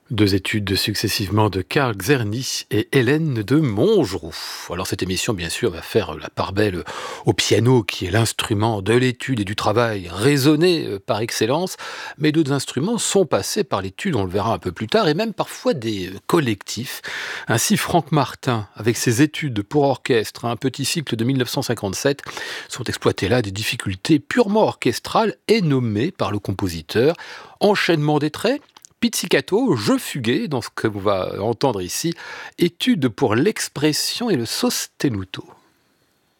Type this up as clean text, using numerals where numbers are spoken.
Deux études successivement de Karl Czerny et Hélène de Montgeroux. Alors cette émission, bien sûr, va faire la part belle au piano, qui est l'instrument de l'étude et du travail raisonné par excellence. Mais d'autres instruments sont passés par l'étude, on le verra un peu plus tard, et même parfois des collectifs. Ainsi, Franck Martin, avec ses études pour orchestre, un petit cycle de 1957, sont exploitées là des difficultés purement orchestrales et nommées par le compositeur enchaînement des traits, pizzicato, jeu fugué, dans ce que l'on va entendre ici, étude pour l'expression et le sostenuto.